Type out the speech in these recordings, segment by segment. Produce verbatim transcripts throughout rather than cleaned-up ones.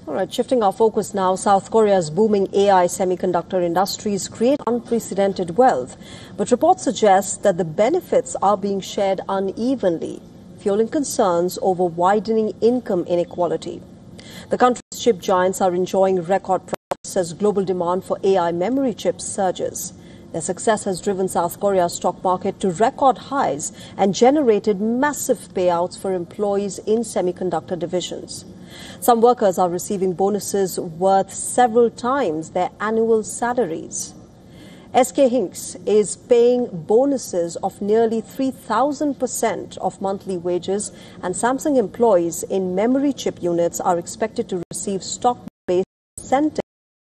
All right, shifting our focus now, South Korea's booming A I semiconductor industries create unprecedented wealth. But reports suggest that the benefits are being shared unevenly, fueling concerns over widening income inequality. The country's chip giants are enjoying record profits as global demand for A I memory chips surges. Their success has driven South Korea's stock market to record highs and generated massive payouts for employees in semiconductor divisions. Some workers are receiving bonuses worth several times their annual salaries. S K Hynix is paying bonuses of nearly three thousand percent of monthly wages, and Samsung employees in memory chip units are expected to receive stock-based incentives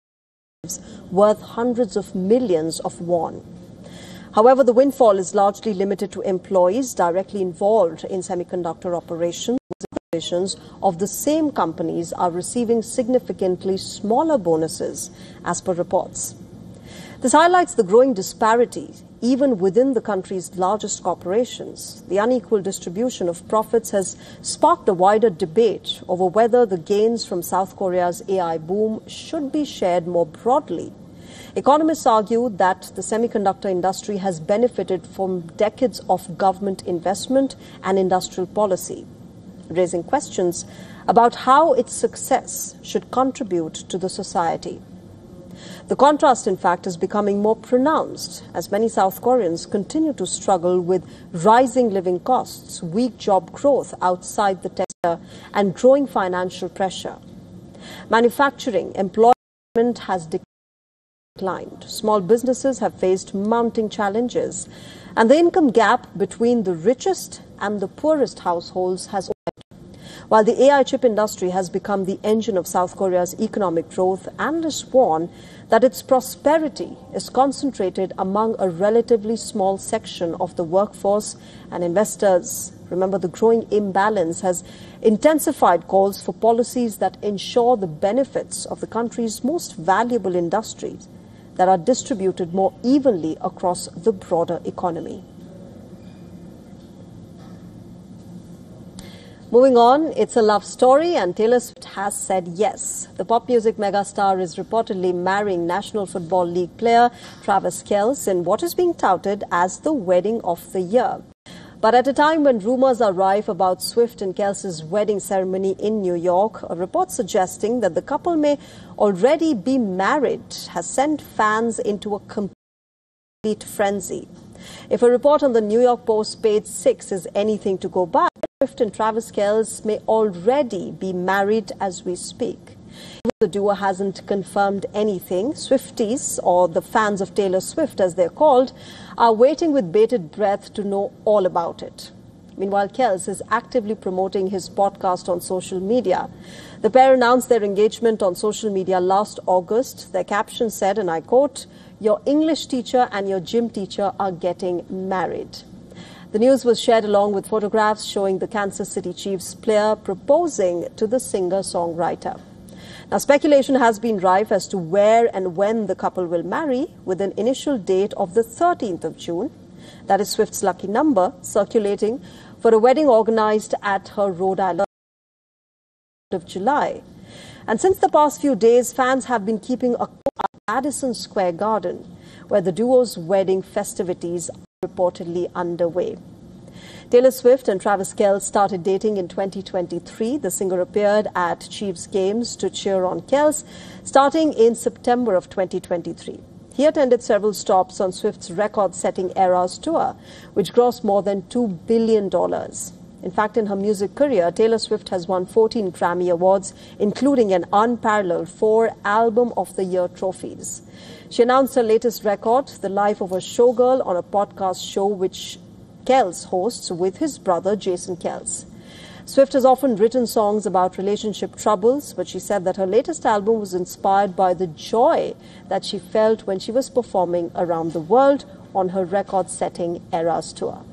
worth hundreds of millions of won. However, the windfall is largely limited to employees directly involved in semiconductor operations. Divisions of the same companies are receiving significantly smaller bonuses, as per reports. This highlights the growing disparity even within the country's largest corporations. The unequal distribution of profits has sparked a wider debate over whether the gains from South Korea's A I boom should be shared more broadly. Economists argue that the semiconductor industry has benefited from decades of government investment and industrial policy, raising questions about how its success should contribute to the society. The contrast, in fact, is becoming more pronounced as many South Koreans continue to struggle with rising living costs, weak job growth outside the tech sector, and growing financial pressure. Manufacturing employment has declined. Small businesses have faced mounting challenges, and the income gap between the richest and the poorest households has opened. While the A I chip industry has become the engine of South Korea's economic growth, analysts warn that its prosperity is concentrated among a relatively small section of the workforce and investors. Remember, the growing imbalance has intensified calls for policies that ensure the benefits of the country's most valuable industries that are distributed more evenly across the broader economy. Moving on, it's a love story and Taylor Swift has said yes. The pop music megastar is reportedly marrying National Football League player Travis Kelce in what is being touted as the wedding of the year. But at a time when rumors are rife about Swift and Kelce's wedding ceremony in New York, a report suggesting that the couple may already be married has sent fans into a complete frenzy. If a report on the New York Post page six is anything to go by, Swift and Travis Kelce may already be married as we speak. The duo hasn't confirmed anything. Swifties, or the fans of Taylor Swift as they're called, are waiting with bated breath to know all about it. Meanwhile, Kelce is actively promoting his podcast on social media. The pair announced their engagement on social media last August. Their caption said, and I quote, "Your English teacher and your gym teacher are getting married." The news was shared along with photographs showing the Kansas City Chiefs player proposing to the singer-songwriter. Now, speculation has been rife as to where and when the couple will marry, with an initial date of the thirteenth of June. That is Swift's lucky number, circulating for a wedding organized at her Rhode Island of July. And since the past few days, fans have been keeping a at Madison Square Garden, where the duo's wedding festivities are reportedly underway. Taylor Swift and Travis Kelce started dating in twenty twenty-three. The singer appeared at Chiefs games to cheer on Kelce starting in September of twenty twenty-three. He attended several stops on Swift's record-setting Eras tour, which grossed more than two billion dollars. In fact, in her music career, Taylor Swift has won fourteen Grammy Awards, including an unparalleled four Album of the Year trophies. She announced her latest record, The Life of a Showgirl, on a podcast show which Kelce hosts with his brother Jason Kelce. Swift has often written songs about relationship troubles, but she said that her latest album was inspired by the joy that she felt when she was performing around the world on her record-setting Eras tour.